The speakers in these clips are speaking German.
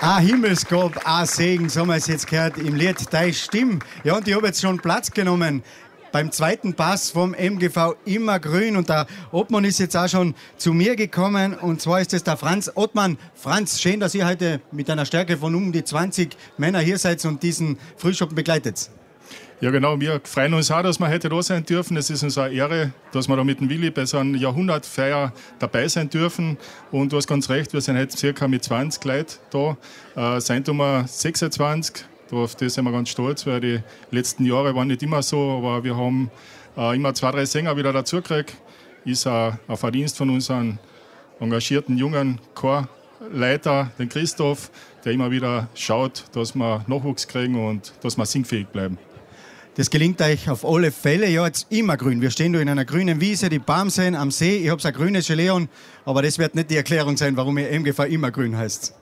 Ein Himmelsgab, ein Segen, so haben wir es jetzt gehört im Lied Deine Stimme. Ja, und ich habe jetzt schon Platz genommen beim zweiten Pass vom MGV Immergrün. Und der Obmann ist jetzt auch schon zu mir gekommen. Und zwar ist es der Franz Ottmann. Franz, schön, dass ihr heute mit einer Stärke von um die 20 Männer hier seid und diesen Frühschoppen begleitet. Ja genau, wir freuen uns auch, dass wir heute da sein dürfen. Es ist uns eine Ehre, dass wir da mit dem Willi bei so einer Jahrhundertfeier dabei sein dürfen. Und du hast ganz recht, wir sind heute circa mit 20 Leuten da. Sind wir 26, auf das sind wir ganz stolz, weil die letzten Jahre waren nicht immer so, aber wir haben immer 2, 3 Sänger wieder dazugekriegt. Ist ein Verdienst von unserem engagierten jungen Chorleiter, den Christoph, der immer wieder schaut, dass wir Nachwuchs kriegen und dass wir singfähig bleiben. Das gelingt euch auf alle Fälle. Ja, jetzt Immergrün. Wir stehen da in einer grünen Wiese, die Barmseen am See. Ich habe ein grünes Geleon, aber das wird nicht die Erklärung sein, warum ihr MGV Immergrün heißt.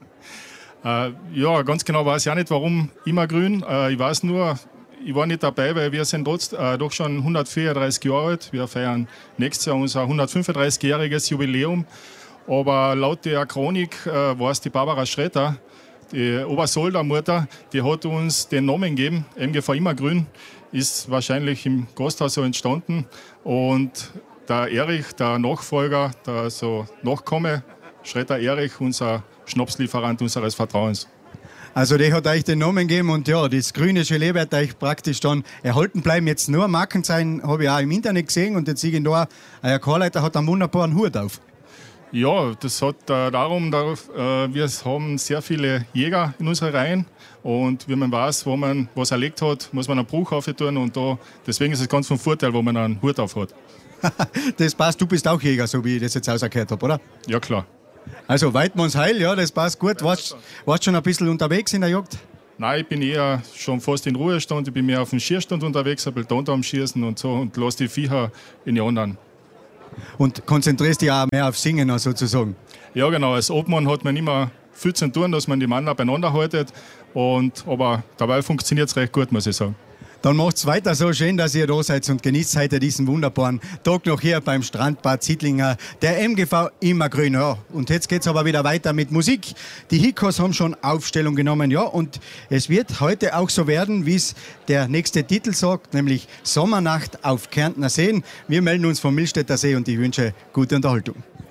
Ja, ganz genau weiß ich auch nicht, warum Immergrün. Ich weiß nur, ich war nicht dabei, weil wir sind doch schon 134 Jahre alt. Wir feiern nächstes Jahr unser 135-jähriges Jubiläum. Aber laut der Chronik war es die Barbara Schretter, die Obersolder-Mutter, die hat uns den Namen gegeben, MGV Immergrün, ist wahrscheinlich im Gasthaus so entstanden. Und der Erich, der Nachfolger, der so Nachkomme, Schretter Erich, unser Schnapslieferant unseres Vertrauens. Also der hat euch den Namen gegeben und ja, das grüne Gelee wird euch praktisch dann erhalten bleiben. Jetzt nur Markenzeichen habe ich auch im Internet gesehen und jetzt sehe ich da, euer Chorleiter hat einen wunderbaren Hut auf. Ja, das hat darum, wir haben sehr viele Jäger in unseren Reihen und wie man weiß, wo man was erlegt hat, muss man einen Bruch auf tun und deswegen ist es ganz von Vorteil, wo man einen Hut auf hat. Das passt, du bist auch Jäger, so wie ich das jetzt ausgehört habe, oder? Ja, klar. Also Weidmanns Heil, ja, das passt gut. Warst schon ein bisschen unterwegs in der Jagd? Nein, ich bin eher schon fast in Ruhestand, ich bin mehr auf dem Schierstand unterwegs, ein bisschen da am Schießen und so und lasse die Viecher in die anderen. Und konzentrierst dich auch mehr auf Singen sozusagen? Ja genau, als Obmann hat man immer viel zu tun, dass man die Männer beieinander haltet. Aber dabei funktioniert es recht gut, muss ich sagen. Dann macht's weiter so schön, dass ihr da seid und genießt heute diesen wunderbaren Tag noch hier beim Strandbad Sittlinger, der MGV Immergrün. Ja, und jetzt geht's aber wieder weiter mit Musik. Die Hikos haben schon Aufstellung genommen, ja, und es wird heute auch so werden, wie es der nächste Titel sagt, nämlich Sommernacht auf Kärntner Seen. Wir melden uns vom Millstätter See und ich wünsche gute Unterhaltung.